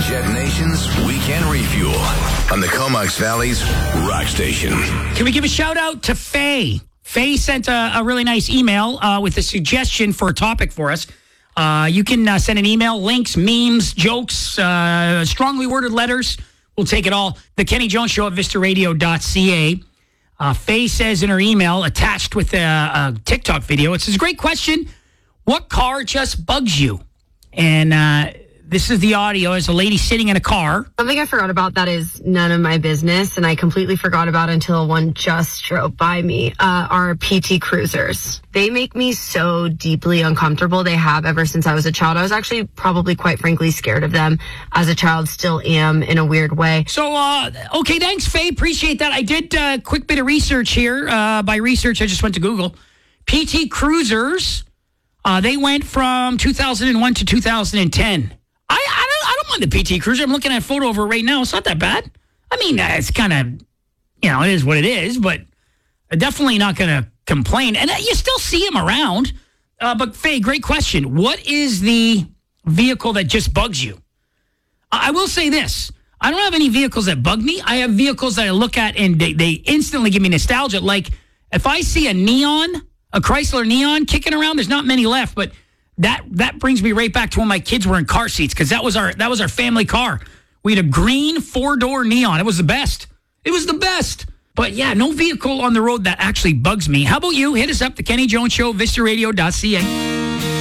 Jet Nation's Weekend Refuel on the Comox Valley's Rock Station. Can we give a shout out to Faye? Faye sent a really nice email with a suggestion for a topic for us. You can send an email, links, memes, jokes, strongly worded letters. We'll take it all. The Kenny Jones Show at vistaradio.ca. Faye says in her email, attached with a TikTok video, it says, great question. What car just bugs you? And this is the audio as a lady sitting in a car. Something I forgot about that is none of my business, and I completely forgot about until one just drove by me, are PT Cruisers. They make me so deeply uncomfortable. They have ever since I was a child. I was actually probably quite frankly scared of them as a child, still am in a weird way. So, okay, thanks, Faye. Appreciate that. I did a quick bit of research here. By research, I just went to Google. PT Cruisers, they went from 2001 to 2010. I don't mind the PT Cruiser. I'm looking at a photo of her right now. It's not that bad. I mean, it's kind of, it is what it is, but definitely not going to complain. And you still see them around. But, Faye, great question. What is the vehicle that just bugs you? I will say this. I don't have any vehicles that bug me. I have vehicles that I look at and they instantly give me nostalgia. Like, if I see a Chrysler Neon kicking around, there's not many left, but that brings me right back to when my kids were in car seats, because that was our family car. We had a green 4-door Neon. It was the best. It was the best. But yeah, no vehicle on the road that actually bugs me. How about you? Hit us up, the Kenny Jones Show, vistaradio.ca.